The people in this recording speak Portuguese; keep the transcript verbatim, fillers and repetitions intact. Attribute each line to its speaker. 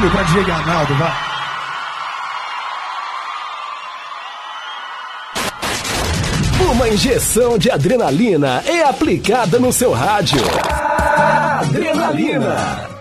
Speaker 1: barulho pra D J Arnaldo, vai.
Speaker 2: Uma injeção de adrenalina é aplicada no seu rádio. Adrenalina.